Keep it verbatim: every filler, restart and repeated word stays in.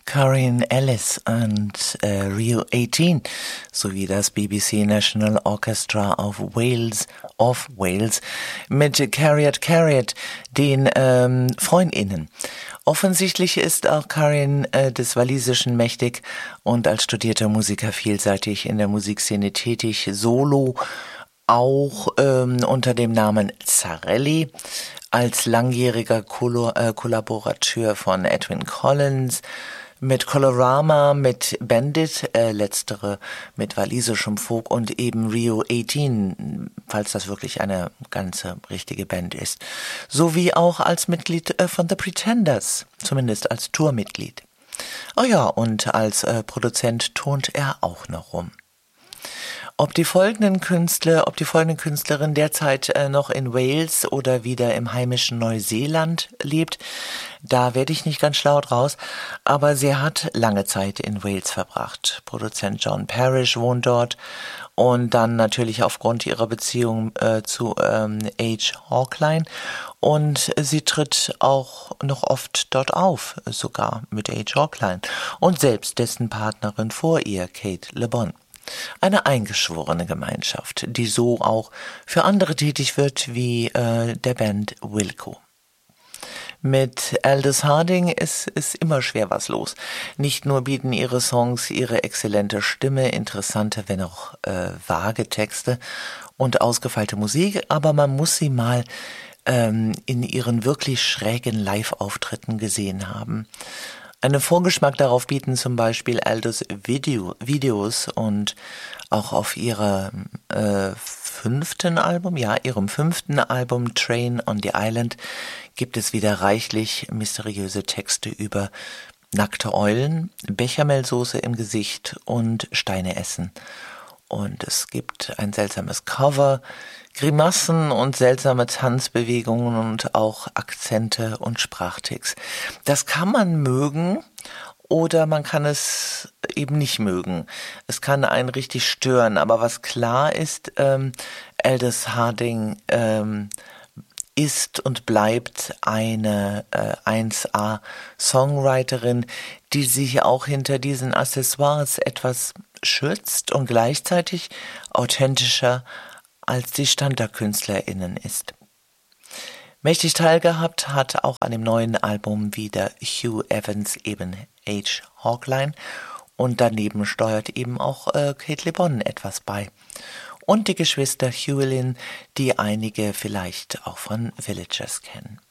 Karin Ellis und äh, Rio achtzehn sowie das B B C National Orchestra of Wales, of Wales mit Carriot Carriot, den ähm, FreundInnen. Offensichtlich ist auch Karin äh, des Walisischen mächtig und als studierter Musiker vielseitig in der Musikszene tätig, solo, auch ähm, unter dem Namen Zarelli, als langjähriger Kollo- äh, Kollaborateur von Edwyn Collins, mit Colorama, mit Bandit, äh, letztere mit walisischem Folk und eben Rio achtzehn, falls das wirklich eine ganze richtige Band ist, sowie auch als Mitglied äh, von The Pretenders, zumindest als Tourmitglied. Oh ja, und als äh, Produzent turnt er auch noch rum. Ob die folgenden Künstler, ob die folgende Künstlerin derzeit äh, noch in Wales oder wieder im heimischen Neuseeland lebt, da werde ich nicht ganz schlau draus, aber sie hat lange Zeit in Wales verbracht. Produzent John Parrish wohnt dort und dann natürlich aufgrund ihrer Beziehung äh, zu ähm, H. Hawkline, und sie tritt auch noch oft dort auf, sogar mit H. Hawkline und selbst dessen Partnerin vor ihr, Kate Le Bon. Eine eingeschworene Gemeinschaft, die so auch für andere tätig wird, wie äh, der Band Wilco. Mit Aldous Harding ist es immer schwer was los. Nicht nur bieten ihre Songs ihre exzellente Stimme, interessante, wenn auch äh, vage Texte und ausgefeilte Musik, aber man muss sie mal ähm, in ihren wirklich schrägen Live-Auftritten gesehen haben. Einen Vorgeschmack darauf bieten zum Beispiel Aldous Video, Videos und auch auf ihrem äh, fünften Album, ja, ihrem fünften Album Train on the Island gibt es wieder reichlich mysteriöse Texte über nackte Eulen, Bechamelsoße im Gesicht und Steine essen. Und es gibt ein seltsames Cover, Grimassen und seltsame Tanzbewegungen und auch Akzente und Sprachticks. Das kann man mögen oder man kann es eben nicht mögen. Es kann einen richtig stören, aber was klar ist, ähm, Aldous Harding ähm, ist und bleibt eine äh, eins A Songwriterin, die sich auch hinter diesen Accessoires etwas schützt und gleichzeitig authentischer als die StandardkünstlerInnen ist. Mächtig teilgehabt hat auch an dem neuen Album wieder Hugh Evans, eben H. Hawkline, und daneben steuert eben auch äh, Kate Le Bon etwas bei. Und die Geschwister Hewlin, die einige vielleicht auch von Villagers kennen.